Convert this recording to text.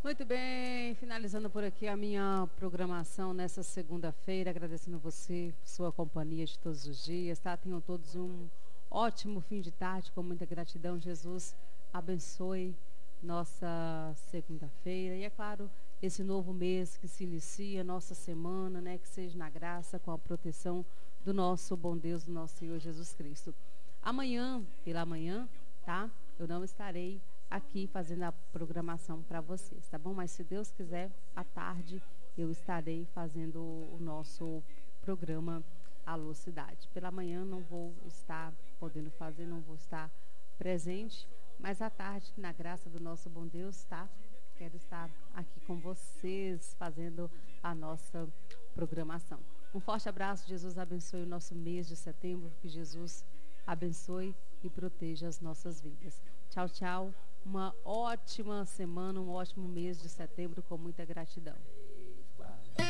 Muito bem, finalizando por aqui a minha programação nessa segunda-feira, agradecendo você, sua companhia de todos os dias, tá? Tenham todos um ótimo fim de tarde, com muita gratidão. Jesus abençoe nossa segunda-feira e, é claro, esse novo mês que se inicia, nossa semana, né? Que seja na graça, com a proteção do nosso bom Deus, do nosso Senhor Jesus Cristo. Amanhã, pela manhã, tá? Eu não estarei aqui fazendo a programação para vocês, tá bom? Mas se Deus quiser, à tarde eu estarei fazendo o nosso programa Alô Cidade. Pela manhã não vou estar podendo fazer, não vou estar presente, mas à tarde, na graça do nosso bom Deus, tá? Quero estar aqui com vocês fazendo a nossa programação. Um forte abraço, Jesus abençoe o nosso mês de setembro, que Jesus abençoe e proteja as nossas vidas. Tchau, tchau. Uma ótima semana, um ótimo mês de setembro, com muita gratidão.